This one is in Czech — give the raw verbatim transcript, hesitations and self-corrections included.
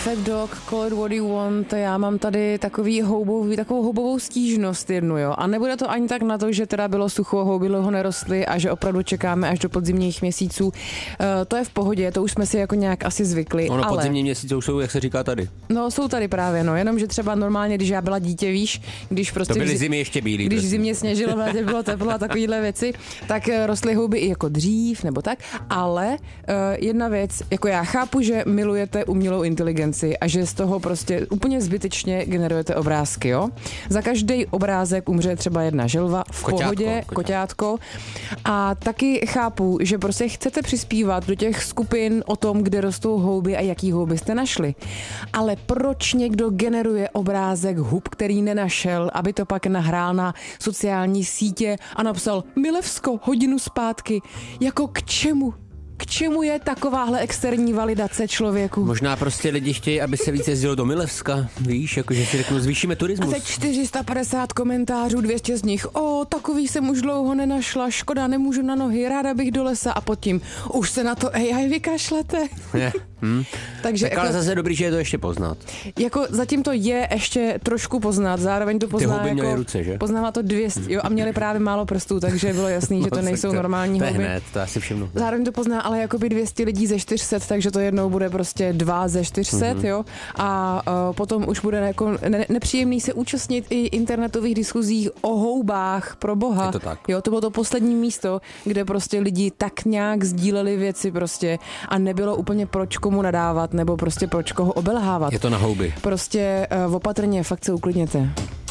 Fat dog, call it what you want, já mám tady takový houbový, takovou houbovou stížnost jednu, jo. A nebude to ani tak na to, že teda bylo sucho, houby dlouho nerostly a že opravdu čekáme až do podzimních měsíců. Uh, to je v pohodě, to už jsme si jako nějak asi zvykli. Ono ale... podzimní měsíce už jsou, jak se říká tady. No, jsou tady právě, no, jenom že třeba normálně, když já byla dítě, víš, když prostě... To byly zimy ještě bílý. Když prostě. zimě sněžilo, vládě bylo teplo a takovýhle věci, tak rostly houby i jako dřív nebo tak, ale uh, jedna věc, jako já chápu, že milujete umělou inteligenci a že z toho prostě úplně zbytečně generujete obrázky, jo. Za každý obrázek umře třeba jedna želva v koťátko, pohodě, koťátko. koťátko. A taky chápu, že prostě chcete přispívat do těch skupin o tom, kde rostou houby a jaký houby jste našli. Ale proč někdo generuje obrázek hub, který nenašel, aby to pak nahrál na sociální sítě a napsal Milevsko, hodinu zpátky. Jako k čemu? K čemu je takováhle externí validace člověku? Možná prostě lidi chtějí, aby se víc jezdilo do Milevska, víš, jakože si řeknu, zvýšíme turismus. A teď čtyři sta padesát komentářů, dvě stě z nich, o, takový jsem už dlouho nenašla, škoda, nemůžu na nohy, ráda bych do lesa a pod tím, už se na to A I vykašlete. Je. Hm. Takže tak ale jako, zase dobrý, že je to ještě poznat. jako zatím to je ještě trošku poznat, zároveň to pozná houby měly jako, ruce, že? poznává to dvě stě, jo, a měli právě málo prstů, takže bylo jasný, že to No, nejsou to, normální to je houby. hned, to asi všimnu. Zároveň to pozná ale jakoby dvě stě lidí ze čtyři sta, takže to jednou bude prostě dva ze čtyř set, mm-hmm. jo. A uh, potom už bude jako ne- nepříjemný se účastnit i internetových diskuzích o houbách, pro boha. Je to tak. Jo, to bylo to poslední místo, kde prostě lidi tak nějak sdíleli věci prostě a nebylo úplně proč komu nadávat nebo prostě proč koho obelhávat. Je to na houby. Prostě uh, opatrně, fakt se uklidněte.